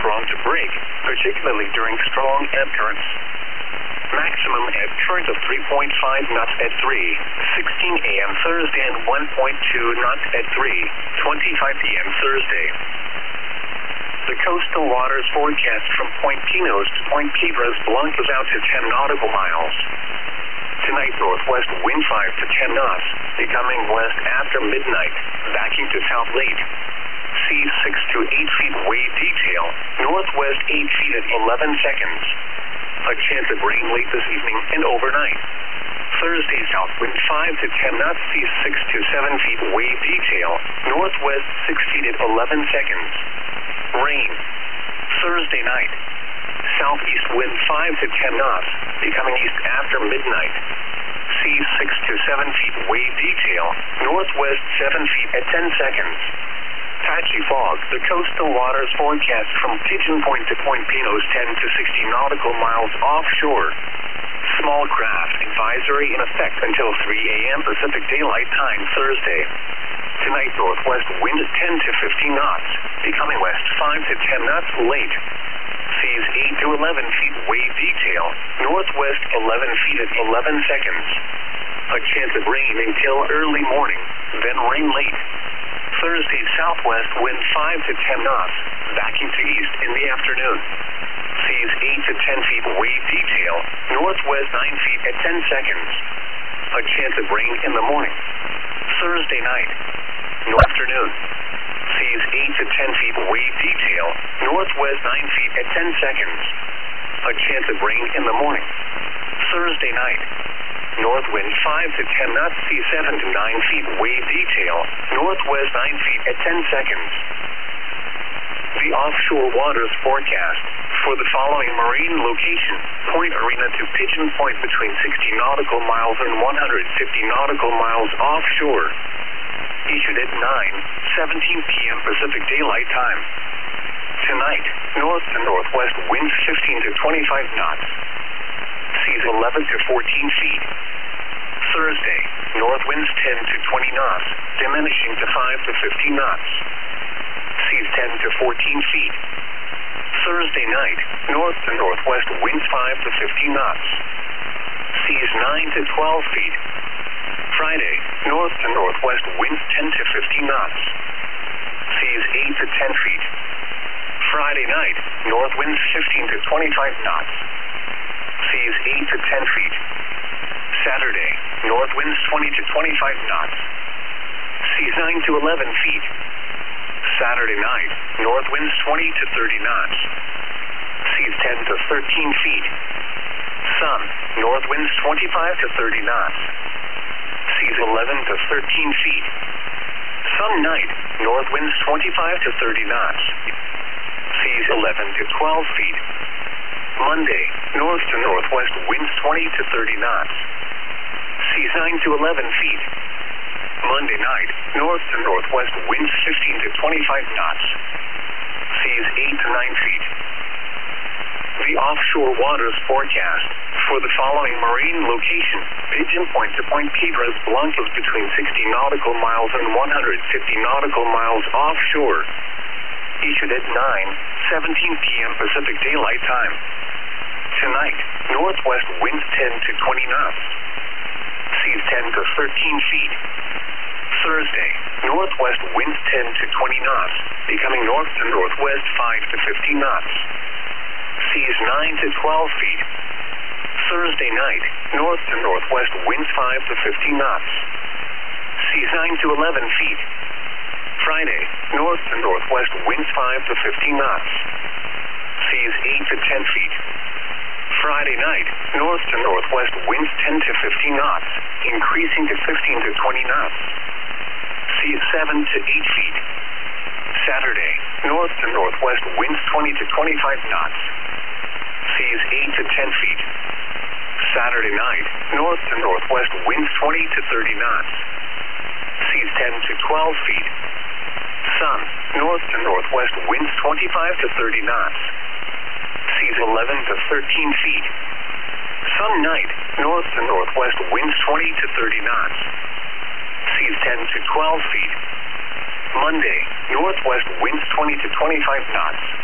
prone to break, particularly during strong ebb currents. Maximum ebb current of 3.5 knots at 3:16 a.m. Thursday and 1.2 knots at 3:25 p.m. Thursday. The coastal waters forecast from Point Pinos to Point Piedras Blancas out to 10 nautical miles. Tonight, northwest wind 5 to 10 knots, becoming west after midnight, backing to south late. Seas 6 to 8 feet wave detail, northwest 8 feet at 11 seconds. A chance of rain late this evening and overnight. Thursday, south wind 5 to 10 knots, seas 6 to 7 feet wave detail, northwest 6 feet at 11 seconds. Rain. Thursday night. Southeast wind 5 to 10 knots, becoming east after midnight. Seas 6 to 7 feet wave detail, northwest 7 feet at 10 seconds. Patchy fog. The coastal waters forecast from Pigeon Point to Point Pinos 10 to 60 nautical miles offshore. Small craft advisory in effect until 3 a.m. Pacific Daylight Time Thursday. Tonight, northwest wind 10 to 15 knots, becoming west 5 to 10 knots late. Seas 8 to 11 feet wave detail, northwest 11 feet at 11 seconds. A chance of rain until early morning, then rain late. Thursday, southwest wind 5 to 10 knots, backing to east in the afternoon. Seas 8 to 10 feet wave detail, northwest 9 feet at 10 seconds. A chance of rain in the morning. Thursday night. Afternoon. Seas 8 to 10 feet wave detail, northwest 9 feet at 10 seconds. A chance of rain in the morning. Thursday night. North wind 5 to 10 knots, seas 7 to 9 feet wave detail, northwest 9 feet at 10 seconds. The offshore waters forecast for the following marine location: Point Arena to Pigeon Point between 60 nautical miles and 150 nautical miles offshore. Issued at 9:17 p.m. Pacific Daylight Time. Tonight, north to northwest winds 15 to 25 knots. Seas 11 to 14 feet. Thursday, north winds 10 to 20 knots, diminishing to 5 to 15 knots. Seas 10 to 14 feet. Thursday night, north to northwest winds 5 to 15 knots. Seas 9 to 12 feet. Friday, north to northwest winds 10 to 15 knots. Seas 8 to 10 feet. Friday night, north winds 15 to 25 knots. Seas 8 to 10 feet. Saturday, north winds 20 to 25 knots. Seas 9 to 11 feet. Saturday night, north winds 20 to 30 knots. Seas 10 to 13 feet. Sun, north winds 25 to 30 knots. Seas 11 to 13 feet. Sun night, north winds 25 to 30 knots. Seas 11 to 12 feet. Monday, north to northwest winds 20 to 30 knots. Seas 9 to 11 feet. Monday night, north to northwest winds 15 to 25 knots. Seas 8 to 9 feet. The offshore waters forecast for the following marine location: Pigeon Point to Point Piedras Blancas between 60 nautical miles and 150 nautical miles offshore. Issued at 9:17 p.m. Pacific Daylight Time. Tonight, northwest winds 10 to 20 knots. Seas 10 to 13 feet. Thursday, northwest winds 10 to 20 knots, becoming north to northwest 5 to 15 knots. Seas 9 to 12 feet. Thursday night, north to northwest winds 5 to 15 knots. Seas 9 to 11 feet. Friday, north to northwest winds 5 to 15 knots. Seas 8 to 10 feet. Friday night, north to northwest winds 10 to 15 knots, increasing to 15 to 20 knots. Seas 7 to 8 feet. Saturday, north to northwest winds 20 to 25 knots. Seas 8 to 10 feet. Saturday night, north to northwest winds 20 to 30 knots. Seas 10 to 12 feet. Sun, north to northwest winds 25 to 30 knots. Seas 11 to 13 feet. Sun night, north to northwest winds 20 to 30 knots. Seas 10 to 12 feet. Monday, northwest winds 20 to 25 knots.